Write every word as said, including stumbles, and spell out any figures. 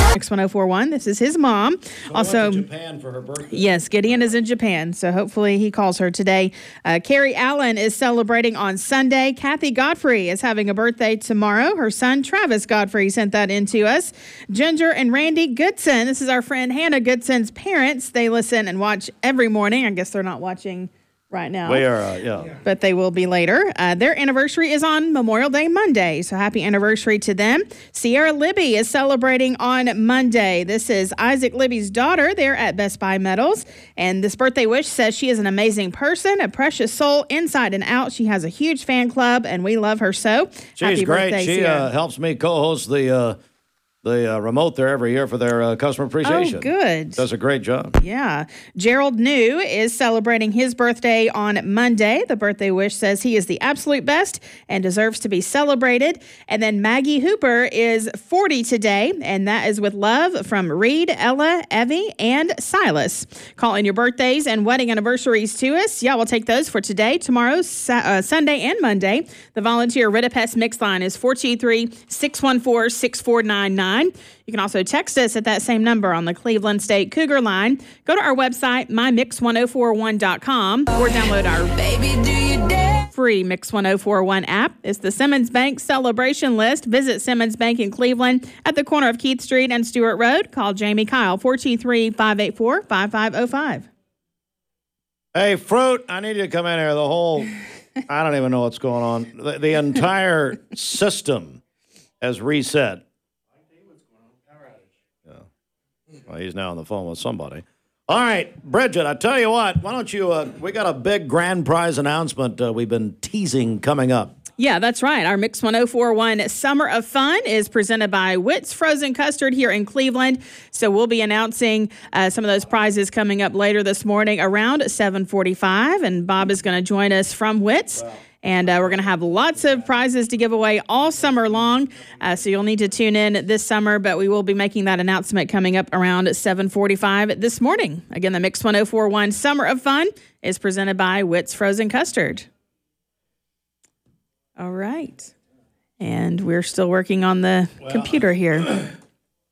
Mix one oh four point one. This is his mom. So also, went to Japan for her birthday. Yes, Gideon is in Japan, so hopefully he calls her today. Uh, Carrie Allen is celebrating on Sunday. Kathy Godfrey is having a birthday tomorrow. Her son, Travis Godfrey, sent that in to us. Ginger and Randy Goodson. This is our friend Hannah Goodson's parents. They listen and watch every morning. I guess they're not watching right now. We are, uh, yeah. But they will be later. Uh, their anniversary is on Memorial Day Monday, so happy anniversary to them. Sierra Libby is celebrating on Monday. This is Isaac Libby's daughter. They're at Best Buy Metals, and this birthday wish says she is an amazing person, a precious soul inside and out. She has a huge fan club, and we love her so. She's happy great. Birthday, She uh, helps me co-host the uh, the uh, remote there every year for their uh, customer appreciation. Oh, good. Does a great job. Yeah. Gerald New is celebrating his birthday on Monday. The birthday wish says he is the absolute best and deserves to be celebrated. And then Maggie Hooper is forty today, and that is with love from Reed, Ella, Evie, and Silas. Call in your birthdays and wedding anniversaries to us. Yeah, we'll take those for today, tomorrow, uh, Sunday, and Monday. The volunteer Ritapest Mix line is four two three, six one four, six four nine nine. You can also text us at that same number on the Cleveland State Cougar line. Go to our website, my mix one oh four one dot com, or download our Baby, do you dare? free Mix one oh four one app. It's the Simmons Bank celebration list. Visit Simmons Bank in Cleveland at the corner of Keith Street and Stewart Road. Call Jamie Kyle, four two three, five eight four, five five oh five. Hey, Fruit, I need you to come in here. The whole, I don't even know what's going on. The, the entire system has reset. Well, he's now on the phone with somebody. All right, Bridget, I tell you what, why don't you, uh, we got a big grand prize announcement uh, we've been teasing coming up. Yeah, that's right. Our Mix one oh four point one Summer of Fun is presented by Witt's Frozen Custard here in Cleveland. So we'll be announcing uh, some of those prizes coming up later this morning around seven forty-five, and Bob is going to join us from Witt's. Wow. And uh, we're going to have lots of prizes to give away all summer long. Uh, so you'll need to tune in this summer, but we will be making that announcement coming up around seven forty-five this morning. Again, the Mix one oh four point one Summer of Fun is presented by Witt's Frozen Custard. All right. And we're still working on the well, computer here.